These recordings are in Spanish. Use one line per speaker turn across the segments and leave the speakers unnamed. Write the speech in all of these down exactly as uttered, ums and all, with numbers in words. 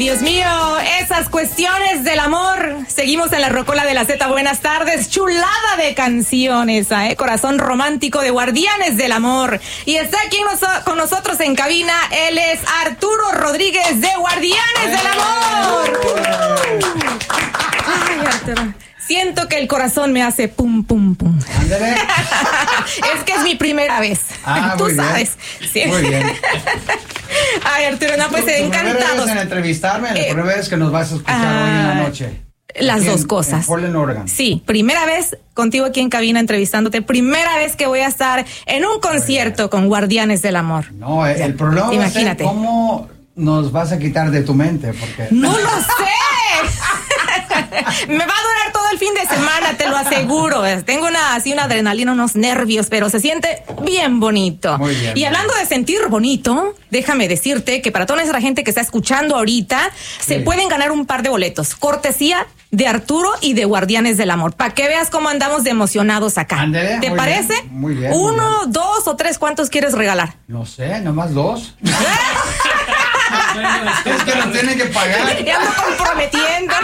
Dios mío, esas cuestiones del amor. Seguimos en la Rocola de la Z. Buenas tardes. Chulada de canciones, ¿eh? Corazón romántico de Guardianes del Amor. Y está aquí noso- con nosotros en cabina. Él es Arturo Rodríguez de Guardianes del Amor. Ay, Arturo. Siento que el corazón me hace pum, pum, pum.
Ándale.
Es que es mi primera vez.
Ah,
Tú
muy
sabes.
Bien.
Sí.
Muy bien.
Ay, Arturo, no, pues
¿Tu, tu
encantados.
primera vez en entrevistarme? La
Eh,
primera vez que nos vas a escuchar
ah,
hoy en la noche.
Las
Aquí
dos
en,
cosas.
En Portland, Oregon.
Sí, primera vez contigo aquí en cabina entrevistándote. Primera vez que voy a estar en un concierto con Guardianes del Amor.
No, el, el problema va a ser
Imagínate.
cómo nos vas a quitar de tu mente, porque...
¡No lo sé! Me va a durar todo el fin de semana, te lo aseguro. Tengo una así una adrenalina, unos nervios, pero se siente bien bonito.
Muy bien.
Y hablando de sentir bonito, déjame decirte que para toda nuestra gente que está escuchando ahorita, se
Sí.
pueden ganar un par de boletos. Cortesía de Arturo y de Guardianes del Amor. Para que veas cómo andamos de emocionados acá.
Ándele,
¿Te
muy
parece?
bien, muy bien,
Uno,
muy bien.
dos o tres, ¿cuántos quieres regalar?
No sé, nomás dos. Es que nos tienen que pagar.
Ya ando comprometiendo.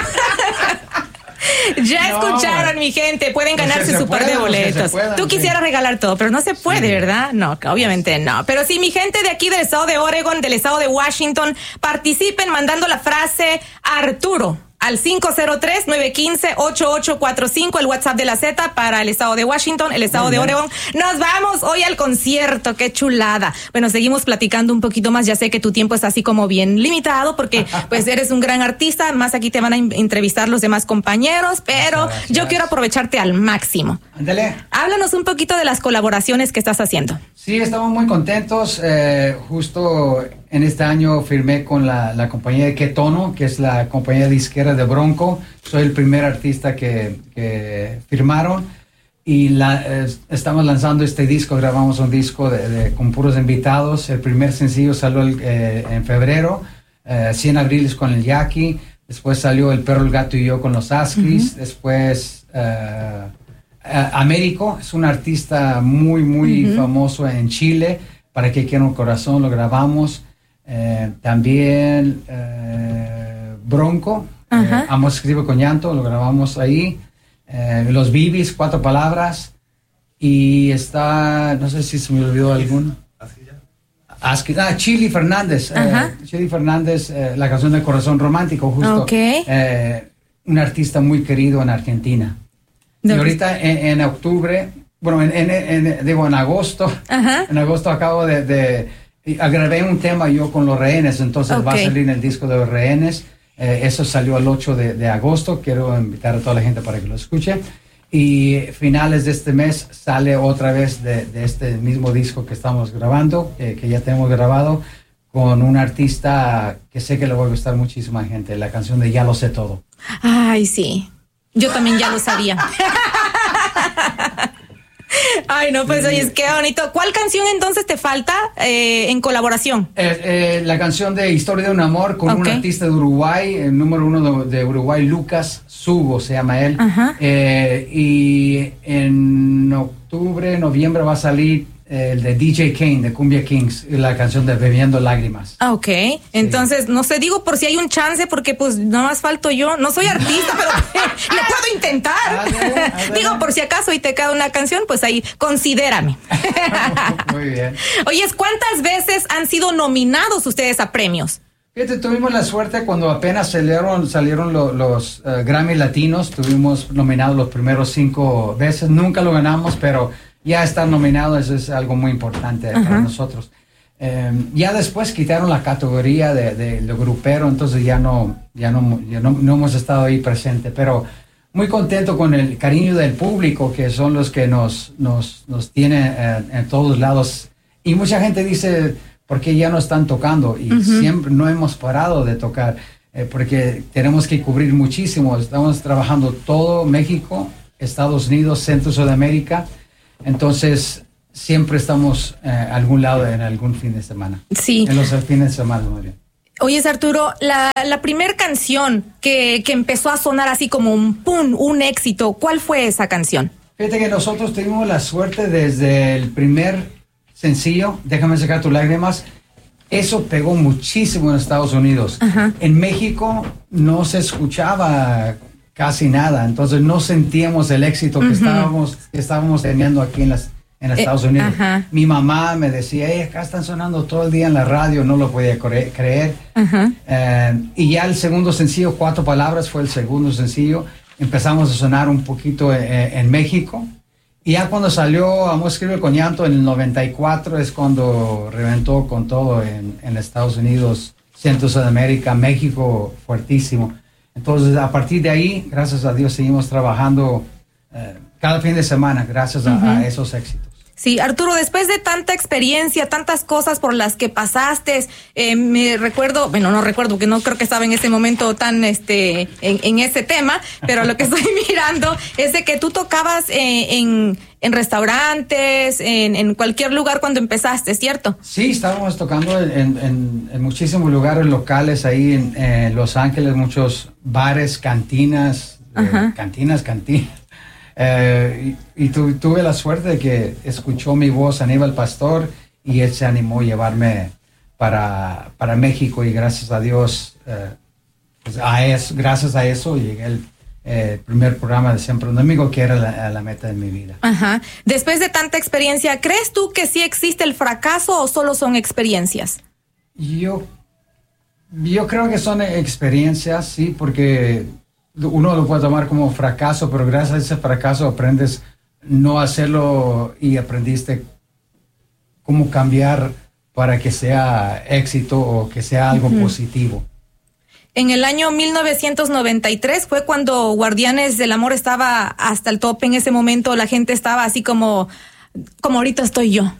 Ya
No,
escucharon,
bueno.
mi gente. Pueden
Los que
ganarse
se
su par de
puedan, los que se
boletos.
puedan,
Tú
sí.
quisieras regalar todo, pero no se puede,
Sí.
¿verdad? No, que obviamente no. Pero sí, mi gente de aquí del estado de Oregon, del estado de Washington, participen mandando la frase Arturo al cinco cero tres, nueve uno cinco, ocho ocho cuatro cinco, el WhatsApp de la Z para el estado de Washington, el estado
Muy
de
bien.
Oregon. Nos vamos hoy al concierto, qué chulada. Bueno, seguimos platicando un poquito más. Ya sé que tu tiempo está así como bien limitado porque pues eres un gran artista. Más aquí te van a in- entrevistar los demás compañeros, pero
Gracias.
yo quiero aprovecharte al máximo.
Ándale.
Háblanos un poquito de las colaboraciones que estás haciendo.
Sí, estamos muy contentos. Eh, justo en este año firmé con la, la compañía de Qué Tono, que es la compañía disquera de Bronco. Soy el primer artista que, que firmaron. Y la, eh, estamos lanzando este disco, grabamos un disco de, de- con puros invitados. El primer sencillo salió el, eh, en febrero, eh, cien abriles con el Jackie. Después salió El Perro, el Gato y Yo con los Askis. Uh-huh. Después... Eh, Uh, Américo es un artista muy, muy uh-huh. famoso en Chile. Para que quiera un corazón, lo grabamos. Eh, también eh, Bronco, uh-huh. eh, Amo escribe con llanto, lo grabamos ahí. Eh, los Bibis, Cuatro Palabras. Y está, no sé si se me olvidó alguno. Así, ah, Chili Fernández. Uh-huh. Eh, Chili Fernández, eh, la canción del Corazón Romántico, justo.
Okay.
Eh, un artista muy querido en Argentina. Y ahorita en, en octubre, bueno, en, en, en, digo en agosto, uh-huh. en agosto acabo de, de, grabé un tema yo con Los Rehenes, entonces okay. va a salir en el disco de Los Rehenes. Eh, eso salió el ocho de agosto, quiero invitar a toda la gente para que lo escuche. Y finales de este mes sale otra vez de, de este mismo disco que estamos grabando, eh, que ya tenemos grabado, con un artista que sé que le va a gustar muchísima gente, la canción de Ya Lo Sé Todo.
Ay, sí. Yo también ya lo sabía. Ay, no, pues, oye, qué bonito. ¿Cuál canción entonces te falta eh, en colaboración?
Eh, eh, la canción de Historia de un Amor con okay. un artista de Uruguay, el número uno de, de Uruguay, Lucas Sugo se llama él. Uh-huh. Eh, y en octubre, noviembre va a salir el de D J Kane, de Cumbia Kings, la canción de Bebiendo Lágrimas.
Ah, ok. Sí. Entonces, no sé, digo por si hay un chance, porque pues nada más falto yo. No soy artista, pero le puedo intentar. Adela, Adela. Digo, por si acaso y te queda una canción, pues ahí, considérame.
Muy bien.
Oye, ¿cuántas veces han sido nominados ustedes a premios?
Fíjate, tuvimos la suerte cuando apenas salieron, salieron lo, los uh, Grammy Latinos, tuvimos nominados los primeros cinco veces, nunca lo ganamos, pero ya estar nominado, eso es algo muy importante uh-huh. para nosotros. Eh, ya después quitaron la categoría de, de, de grupero, entonces ya no, ya no, ya no, no hemos estado ahí presente, pero muy contento con el cariño del público, que son los que nos, nos, nos tienen eh, en todos lados. Y mucha gente dice, ¿por qué ya no están tocando? Y uh-huh. siempre no hemos parado de tocar, eh, porque tenemos que cubrir muchísimo. Estamos trabajando todo México, Estados Unidos, Centro, Sudamérica. Entonces, siempre estamos eh, a algún lado en algún fin de semana.
Sí.
En los fines de semana, muy bien.
Oye, Arturo, la, la primer canción que, que empezó a sonar así como un pum, un éxito, ¿cuál fue esa canción?
Fíjate que nosotros tuvimos la suerte desde el primer sencillo, Déjame Secar Tus Lágrimas, Eso pegó muchísimo en Estados Unidos. Uh-huh. En México no se escuchaba casi nada, entonces no sentíamos el éxito que uh-huh. estábamos, que estábamos teniendo aquí en, las, en Estados eh, Unidos. Uh-huh. Mi mamá me decía, hey, acá están sonando todo el día en la radio, no lo podía cre- creer. Uh-huh. Eh, y ya el segundo sencillo, Cuatro Palabras, fue el segundo sencillo. Empezamos a sonar un poquito eh, en México. Y ya cuando salió Amor Escribe con Llanto en el noventa y cuatro es cuando reventó con todo en, en Estados Unidos, Centro Sudamérica, México, fuertísimo. Entonces, a partir de ahí, gracias a Dios, seguimos trabajando eh, cada fin de semana, gracias a, uh-huh. a esos éxitos.
Sí, Arturo, después de tanta experiencia, tantas cosas por las que pasaste, eh, me recuerdo, bueno, no recuerdo, porque no creo que estaba en ese momento tan, este, en, en ese tema, pero lo que estoy mirando es de que tú tocabas eh, en, en restaurantes, en, en cualquier lugar cuando empezaste, ¿cierto?
Sí, estábamos tocando en, en, en muchísimos lugares locales ahí en, en Los Ángeles, muchos bares, cantinas, eh, cantinas, cantinas. Eh, y y tu, tuve la suerte de que escuchó mi voz Aníbal Pastor y él se animó a llevarme para, para México y gracias a Dios, eh, pues a eso, gracias a eso llegué al eh, primer programa de Siempre un Domingo, que era la, la meta de mi vida.
Ajá. Después de tanta experiencia, ¿crees tú que sí existe el fracaso o solo son experiencias?
Yo, yo creo que son experiencias, sí, porque uno lo puede tomar como fracaso, pero gracias a ese fracaso aprendes no hacerlo y aprendiste cómo cambiar para que sea éxito o que sea algo uh-huh. positivo.
En el año mil novecientos noventa y tres fue cuando Guardianes del Amor estaba hasta el tope. En ese momento la gente estaba así como, como ahorita estoy yo.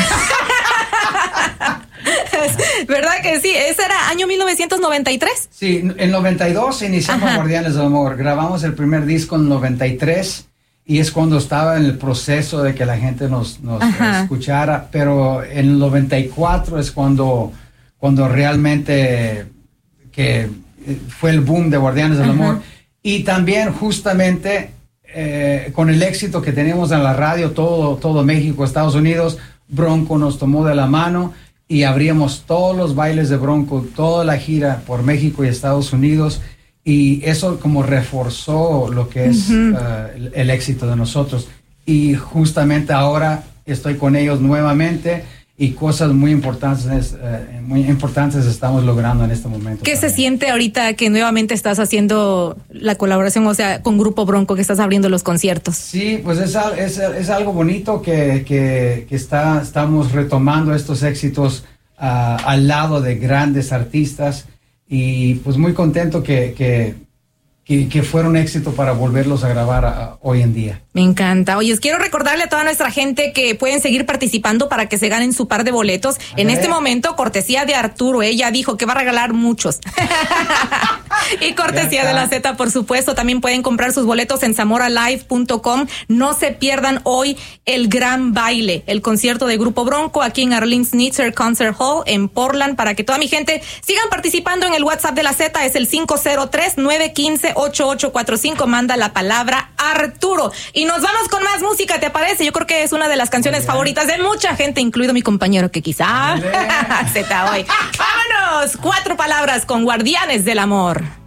¿Verdad que sí? ¿Ese era año mil novecientos noventa y tres?
Sí, en noventa y dos iniciamos Ajá. Guardianes del Amor. Grabamos el primer disco en noventa y tres y es cuando estaba en el proceso de que la gente nos, nos escuchara, pero en el noventa y cuatro es cuando, cuando realmente que fue el boom de Guardianes del Ajá. Amor. Y también justamente eh, con el éxito que tenemos en la radio, todo, todo México, Estados Unidos, Bronco nos tomó de la mano y abríamos todos los bailes de Bronco, toda la gira por México y Estados Unidos, y eso como reforzó lo que es uh-huh. uh, el, el éxito de nosotros. Y justamente ahora estoy con ellos nuevamente y cosas muy importantes, uh, muy importantes estamos logrando en este momento.
¿Qué
también.
se siente ahorita que nuevamente estás haciendo la colaboración, o sea, con Grupo Bronco, que estás abriendo los conciertos?
Sí, pues es, es, es algo bonito que, que, que está, estamos retomando estos éxitos uh, al lado de grandes artistas y pues muy contento que, que, que, que fueron éxito para volverlos a grabar a, hoy en día.
Me encanta. Oye, quiero recordarle a toda nuestra gente que pueden seguir participando para que se ganen su par de boletos. A en ver. Este momento, cortesía de Arturo. Ella dijo que va a regalar muchos. Y cortesía de la Z, por supuesto. También pueden comprar sus boletos en zamora live punto com. No se pierdan hoy el gran baile, el concierto de Grupo Bronco aquí en Arlene Schnitzer Concert Hall en Portland, para que toda mi gente sigan participando. En el WhatsApp de la Z es el cinco cero tres, nueve uno cinco, ocho ocho cuatro cinco. Manda la palabra Arturo. Y nos vamos con más música, ¿te parece? Yo creo que es una de las canciones favoritas de mucha gente, incluido mi compañero que quizá Z hoy. ¡Vámonos! Cuatro palabras con Guardianes del Amor.